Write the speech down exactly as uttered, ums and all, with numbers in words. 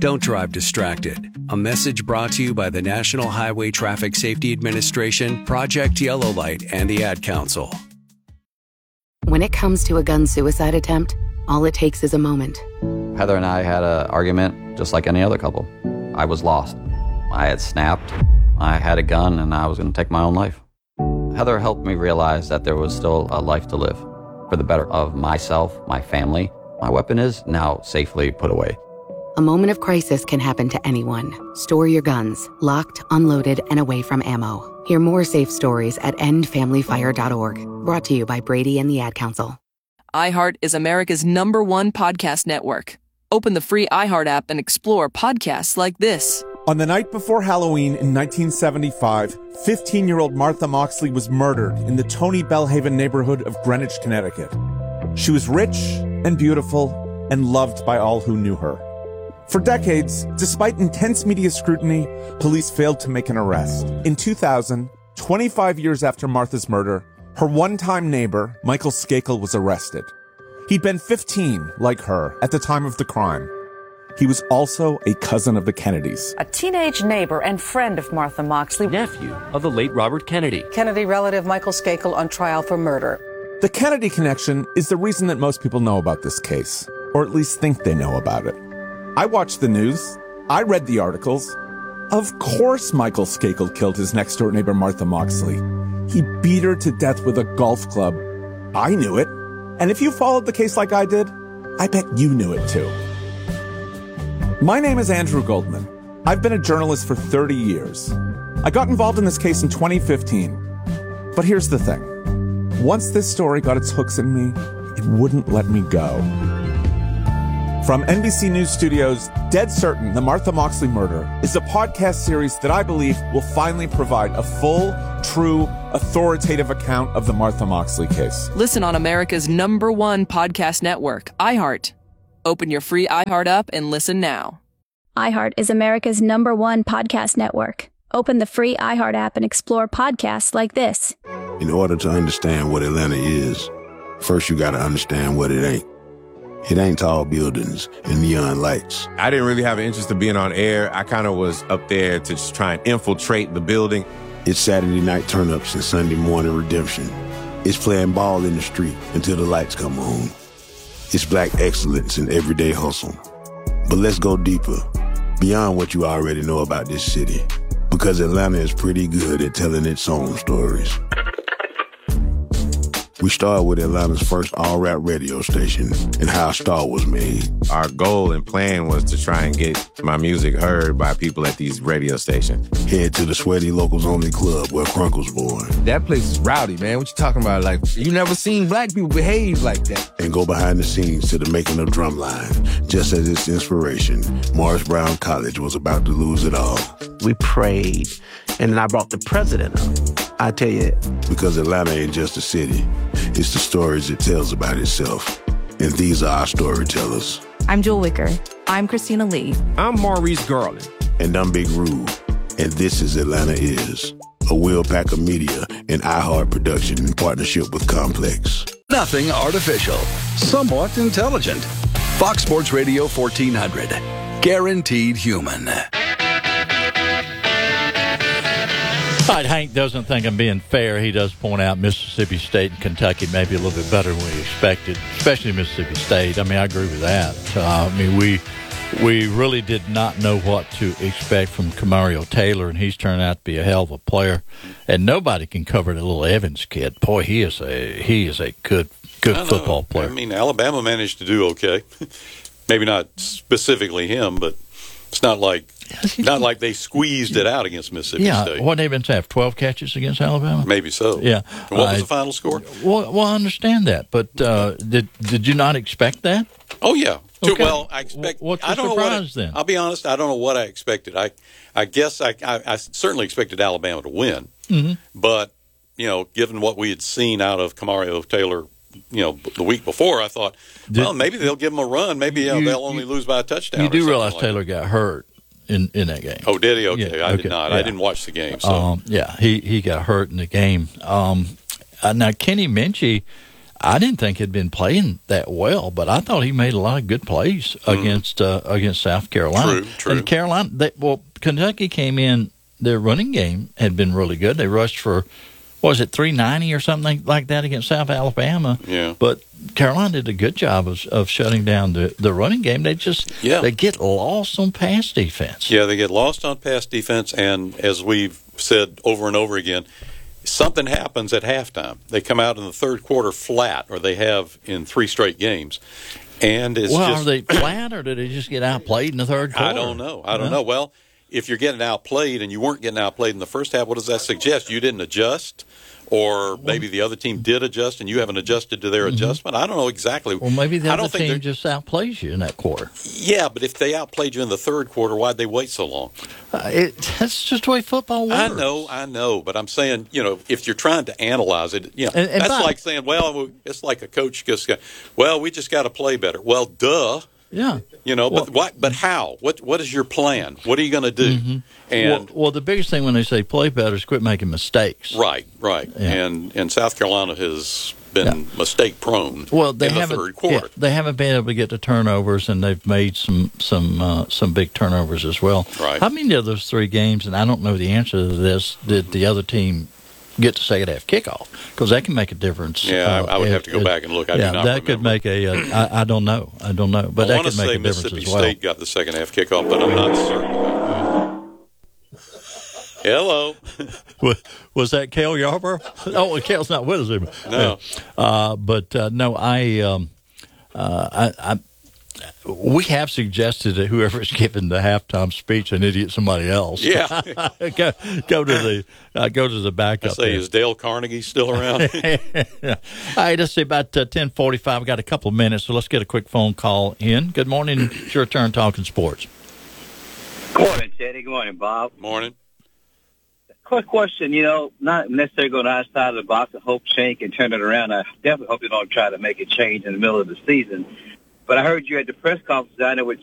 Don't drive distracted. A message brought to you by the National Highway Traffic Safety Administration, Project Yellow Light, and the Ad Council. When it comes to a gun suicide attempt, all it takes is a moment. Heather and I had an argument just like any other couple. I was lost. I had snapped. I had a gun and I was going to take my own life. Heather helped me realize that there was still a life to live for the better of myself, my family. My weapon is now safely put away. A moment of crisis can happen to anyone. Store your guns, locked, unloaded, and away from ammo. Hear more safe stories at end family fire dot org. Brought to you by Brady and the Ad Council. iHeart is America's number one podcast network. Open the free iHeart app and explore podcasts like this. On the night before Halloween in nineteen seventy-five, fifteen-year-old Martha Moxley was murdered in the Tony Bellhaven neighborhood of Greenwich, Connecticut. She was rich and beautiful and loved by all who knew her. For decades, despite intense media scrutiny, police failed to make an arrest. In two thousand, twenty-five years after Martha's murder, her one-time neighbor, Michael Skakel, was arrested. He'd been fifteen, like her, at the time of the crime. He was also a cousin of the Kennedys. A teenage neighbor and friend of Martha Moxley. Nephew of the late Robert Kennedy. Kennedy relative Michael Skakel on trial for murder. The Kennedy connection is the reason that most people know about this case, or at least think they know about it. I watched the news. I read the articles. Of course Michael Skakel killed his next-door neighbor Martha Moxley. He beat her to death with a golf club. I knew it. And if you followed the case like I did, I bet you knew it too. My name is Andrew Goldman. I've been a journalist for thirty years. I got involved in this case in twenty fifteen. But here's the thing. Once this story got its hooks in me, it wouldn't let me go. From N B C News Studios, Dead Certain, The Martha Moxley Murder is a podcast series that I believe will finally provide a full, true, authoritative account of the Martha Moxley case. Listen on America's number one podcast network, iHeart. Open your free iHeart app and listen now. iHeart is America's number one podcast network. Open the free iHeart app and explore podcasts like this. In order to understand what Atlanta is, first you gotta understand what it ain't. It ain't tall buildings and neon lights. I didn't really have an interest in being on air. I kind of was up there to just try and infiltrate the building. It's Saturday night turn-ups and Sunday morning redemption. It's playing ball in the street until the lights come on. It's black excellence in everyday hustle. But let's go deeper, beyond what you already know about this city, because Atlanta is pretty good at telling its own stories. We started with Atlanta's first all-rap radio station and how a star was made. Our goal and plan was to try and get my music heard by people at these radio stations. Head to the Sweaty Locals Only Club where Crunk was born. That place is rowdy, man. What you talking about? Like, you never seen black people behave like that. And go behind the scenes to the making of Drumline. Just as its inspiration, Morris Brown College was about to lose it all. We prayed, and then I brought the president up. I tell you. Because Atlanta ain't just a city. It's the stories it tells about itself. And these are our storytellers. I'm Jewel Wicker. I'm Christina Lee. I'm Maurice Garland. And I'm Big Rube. And this is Atlanta Is, a Will Packer Media and iHeart production in partnership with Complex. Nothing artificial. Somewhat intelligent. Fox Sports Radio fourteen hundred. Guaranteed human. All right, Hank doesn't think I'm being fair. He does point out Mississippi State and Kentucky may be a little bit better than we expected, especially Mississippi State. I mean, I agree with that. Uh, I mean, we we really did not know what to expect from Kamario Taylor, and he's turned out to be a hell of a player. And nobody can cover the little Evans kid. Boy, he is a he is a good good football player. I mean, Alabama managed to do okay. Maybe not specifically him, but it's not like not like they squeezed it out against Mississippi yeah, State. Yeah, what Evans have twelve catches against Alabama? Maybe so. Yeah. And what was uh, the final score? Well, well, I understand that, but uh, did did you not expect that? Oh yeah. Okay. Well, I expect. What's the I don't surprise know what I, then? I'll be honest. I don't know what I expected. I, I guess I, I, I certainly expected Alabama to win, mm-hmm. but you know, given what we had seen out of Kamario Taylor, you know, the week before, I thought, Did, well, maybe they'll give him a run. Maybe you know, you, they'll only you, lose by a touchdown. You do realize like Taylor that. got hurt in, in that game. Oh, did he? Okay, yeah, I okay, did not. yeah. I didn't watch the game. So. Um, yeah, he, he got hurt in the game. Um, uh, now, Kenny Minchie, I didn't think he'd been playing that well, but I thought he made a lot of good plays mm. against uh, against South Carolina. True, true. And Carolina, they, well, Kentucky came in. Their running game had been really good. They rushed for, what was it, three ninety or something like that against South Alabama. Yeah. But Carolina did a good job of, of shutting down the, the running game. They just yeah. they get lost on pass defense. Yeah, they get lost on pass defense, and as we've said over and over again, something happens at halftime. They come out in the third quarter flat, or they have in three straight games. And it's well, just, are they flat, or did they just get outplayed in the third quarter? I don't know. I don't yeah. know. Well, if you're getting outplayed and you weren't getting outplayed in the first half, what does that suggest? You didn't adjust? Or maybe the other team did adjust and you haven't adjusted to their mm-hmm. adjustment? I don't know exactly. Well, maybe the I other don't think team just outplays you in that quarter. Yeah, but if they outplayed you in the third quarter, why'd they wait so long? Uh, it, that's just the way football works. I know, I know, but I'm saying, you know, if you're trying to analyze it, you know, and, and that's by, like saying, well, it's like a coach just got, well, we just got to play better. Well, duh. Yeah, you know, well, but what? But how? What? What is your plan? What are you going to do? Mm-hmm. And well, well, the biggest thing when they say play better is quit making mistakes. Right, right. Yeah. And and South Carolina has been yeah. mistake prone. Well, they in the haven't. third quarter. Yeah, they haven't been able to get the turnovers, and they've made some some uh, some big turnovers as well. Right. How many of those three games? And I don't know the answer to this. Did the other team get the second half kickoff? Because that can make a difference. Yeah, uh, I, I would it, have to go it, back and look. I yeah, do not that remember. could make a. a I, I don't know. I don't know, but I that want could to make say a difference Mississippi as well. State got the second half kickoff, but I'm not certain. Hello. was, was that Cale Yarborough? Oh, Cale's not with us anymore. No. Uh, but uh, no, I, um, uh, I, I, we have suggested that whoever's giving the halftime speech an idiot somebody else. Yeah. go, go to the uh, go to the backup. I say, there. Is Dale Carnegie still around? yeah. All right, let's see, about uh, ten forty-five. We've got a couple of minutes, so let's get a quick phone call in. Good morning. It's your turn talking sports. Good morning, Teddy. Good morning, Bob. Morning. Quick question, you know, not necessarily going outside of the box and hope Shane can turn it around. I definitely hope they don't try to make a change in the middle of the season. But I heard you at the press conference down there with